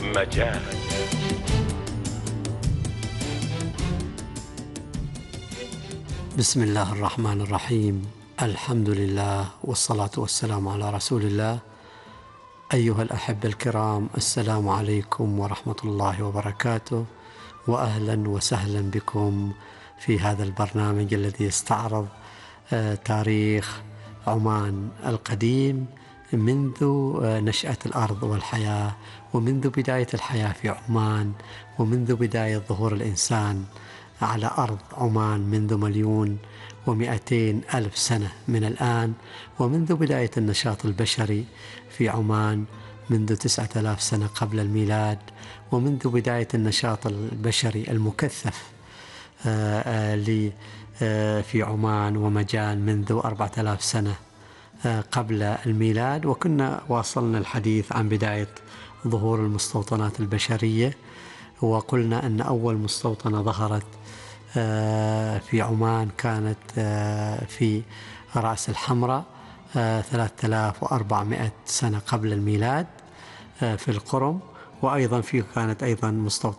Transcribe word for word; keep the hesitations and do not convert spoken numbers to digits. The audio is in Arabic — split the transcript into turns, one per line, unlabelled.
مجال.
بسم الله الرحمن الرحيم. الحمد لله والصلاة والسلام على رسول الله. أيها الأحبة الكرام، السلام عليكم ورحمة الله وبركاته، وأهلا وسهلا بكم في هذا البرنامج الذي يستعرض تاريخ عمان القديم منذ نشأة الأرض والحياة، ومنذ بداية الحياة في عمان، ومنذ بداية ظهور الإنسان على أرض عمان منذ مليون ومئتين ألف سنة من الآن، ومنذ بداية النشاط البشري في عمان منذ تسعة آلاف سنة قبل الميلاد، ومنذ بداية النشاط البشري المكثف في عمان ومجان منذ أربعة آلاف سنة قبل الميلاد. وكنا واصلنا الحديث عن بداية ظهور المستوطنات البشرية، وقلنا أن أول مستوطنة ظهرت في عمان كانت في رأس الحمراء ثلاثة آلاف وأربعمائة سنة قبل الميلاد في القرم، وأيضا في كانت أيضا مستوطنة